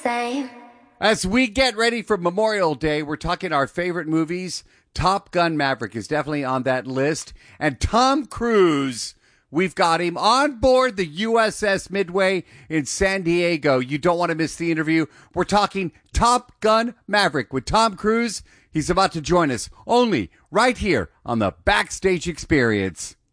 same. As we get ready for Memorial Day, we're talking our favorite movies. Top Gun Maverick is definitely on that list. And Tom Cruise, we've got him on board the USS Midway in San Diego. You don't want to miss the interview. We're talking Top Gun Maverick with Tom Cruise. He's about to join us only right here on the Backstage Experience.